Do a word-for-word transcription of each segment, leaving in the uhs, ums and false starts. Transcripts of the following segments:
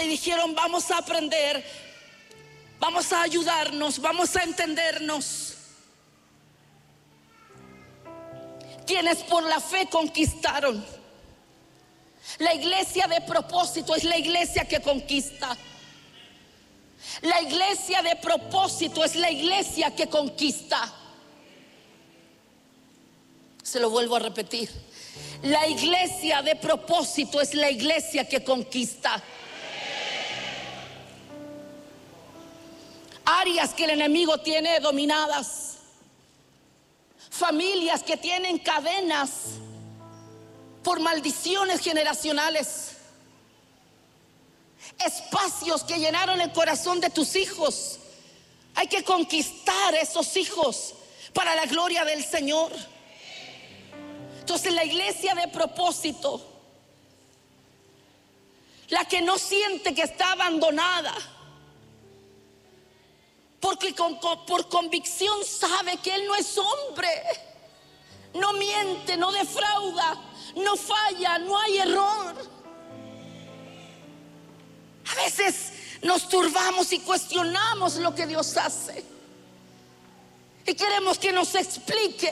y dijeron: vamos a aprender, vamos a ayudarnos, vamos a entendernos. Quienes por la fe conquistaron. La iglesia de propósito es la iglesia que conquista. La iglesia de propósito es la iglesia que conquista. Se lo vuelvo a repetir. La iglesia de propósito es la iglesia que conquista. Áreas que el enemigo tiene dominadas. Familias que tienen cadenas por maldiciones generacionales. Espacios que llenaron el corazón de tus hijos. Hay que conquistar esos hijos para la gloria del Señor. Entonces la iglesia de propósito, la que no siente que está abandonada, porque con, con, por convicción sabe que Él no es hombre, no miente, no defrauda, no falla, no hay error. A veces nos turbamos y cuestionamos lo que Dios hace y queremos que nos explique.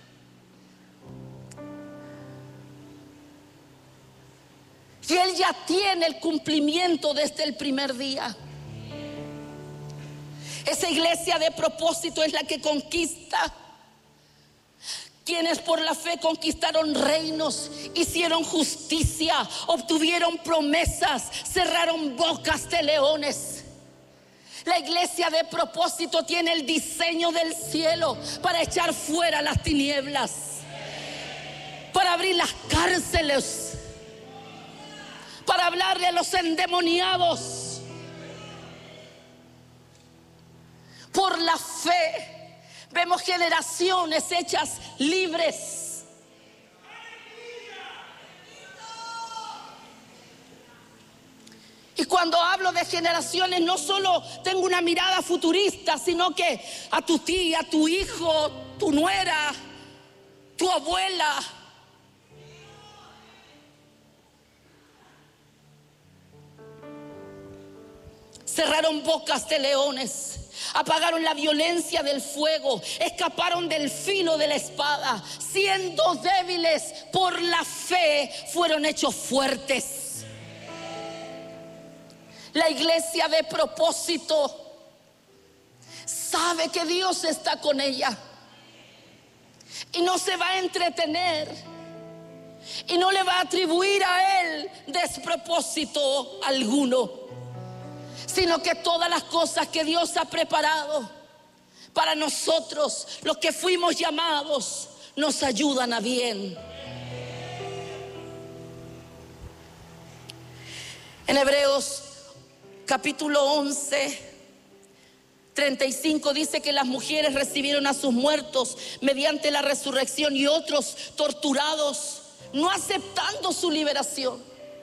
Y Él ya tiene el cumplimiento desde el primer día. Esa iglesia de propósito es la que conquista. Quienes por la fe conquistaron reinos, hicieron justicia, obtuvieron promesas, cerraron bocas de leones. La iglesia de propósito tiene el diseño del cielo para echar fuera las tinieblas, para abrir las cárceles, para hablarle a los endemoniados. Por la fe vemos generaciones hechas libres. Y cuando hablo de generaciones, no solo tengo una mirada futurista, sino que a tu tía, tu hijo, tu nuera, tu abuela, cerraron bocas de leones, apagaron la violencia del fuego, escaparon del filo de la espada. Siendo débiles, por la fe fueron hechos fuertes. La iglesia de propósito sabe que Dios está con ella y no se va a entretener y no le va a atribuir a Él despropósito alguno, sino que todas las cosas que Dios ha preparado para nosotros, los que fuimos llamados, nos ayudan a bien. En Hebreos capítulo once, treinta y cinco dice que las mujeres recibieron a sus muertos mediante la resurrección y otros torturados, no aceptando su liberación.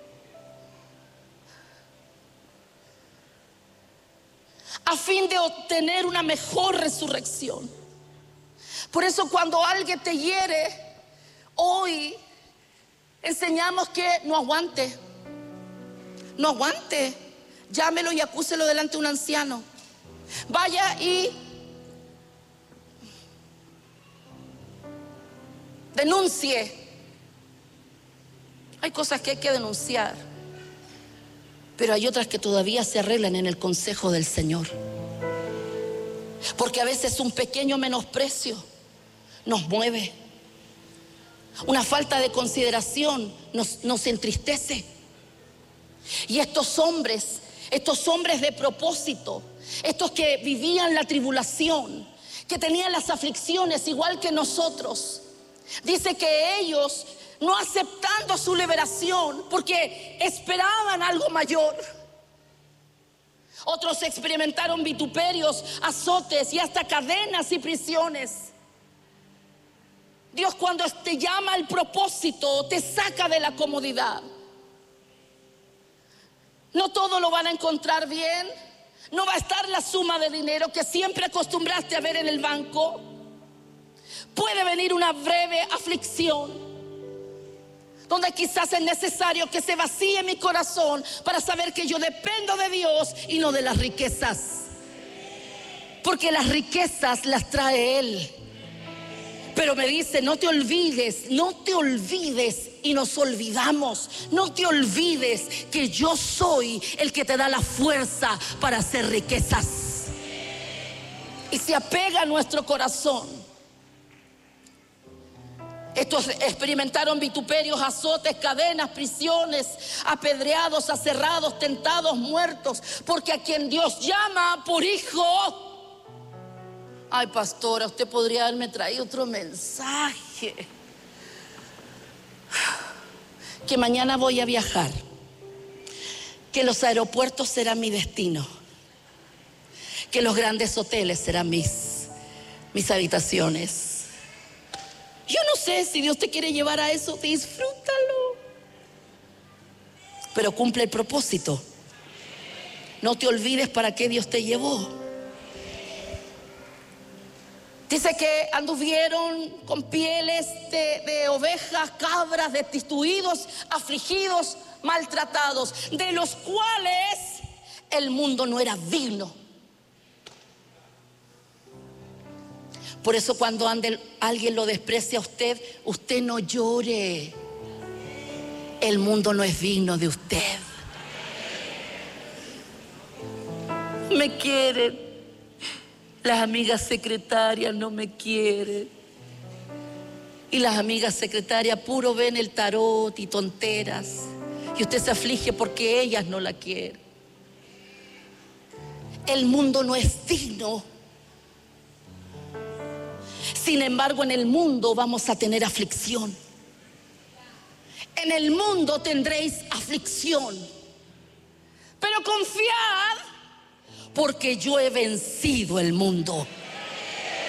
A fin de obtener una mejor resurrección. Por eso cuando alguien te hiere, hoy enseñamos que no aguante. No aguante. Llámelo y acúselo delante de un anciano. Vaya y denuncie. Hay cosas que hay que denunciar, pero hay otras que todavía se arreglan en el consejo del Señor. Porque a veces un pequeño menosprecio nos mueve. Una falta de consideración nos, nos entristece. Y estos hombres, estos hombres de propósito, estos que vivían la tribulación, que tenían las aflicciones igual que nosotros, dice que ellos, no aceptando su liberación porque esperaban algo mayor. Otros experimentaron vituperios, azotes y hasta cadenas y prisiones. Dios, cuando te llama al propósito, te saca de la comodidad. No todo lo van a encontrar bien. No va a estar la suma de dinero que siempre acostumbraste a ver en el banco. Puede venir una breve aflicción. donde quizás es necesario que se vacíe mi corazón para saber que yo dependo de Dios y no de las riquezas. Porque las riquezas las trae Él. Pero me dice, no te olvides, no te olvides, y nos olvidamos. No te olvides que yo soy el que te da la fuerza para hacer riquezas. Y se apega a nuestro corazón. Estos experimentaron vituperios, azotes, cadenas, prisiones, apedreados, aserrados, tentados, muertos, porque a quien Dios llama por hijo. Ay, pastora, usted podría haberme traído otro mensaje. Que mañana voy a viajar, que los aeropuertos serán mi destino, que los grandes hoteles serán mis, mis habitaciones. Yo no sé si Dios te quiere llevar a eso, disfrútalo, pero cumple el propósito. No te olvides para qué Dios te llevó. Dice que anduvieron con pieles de, de ovejas, cabras, destituidos, afligidos, maltratados, de los cuales el mundo no era digno. Por eso cuando ande, alguien lo desprecia a usted, usted no llore. El mundo no es digno de usted. Me quieren. Las amigas secretarias no me quieren. Y las amigas secretarias puro ven el tarot y tonteras. Y usted se aflige porque ellas no la quieren. El mundo no es digno. Sin embargo, en el mundo vamos a tener aflicción. En el mundo tendréis aflicción. Pero confiad, porque yo he vencido el mundo.